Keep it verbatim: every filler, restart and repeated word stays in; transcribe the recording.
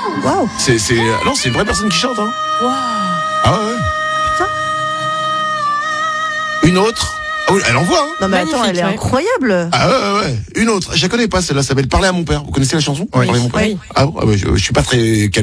Waouh. C'est, c'est, non, c'est une vraie personne qui chante, hein. Waouh. Ah ouais. Putain. Une autre. Ah oui, elle envoie, hein. Non mais Magnifique, attends, elle est ouais. incroyable. Ah ouais, ouais, ouais. Une autre. Je la connais pas, celle-là, ça s'appelle Parler à mon père. Vous connaissez la chanson? Oui. Parler à mon père. Oui. Ah, bon, ah ouais, je, je suis pas très calé.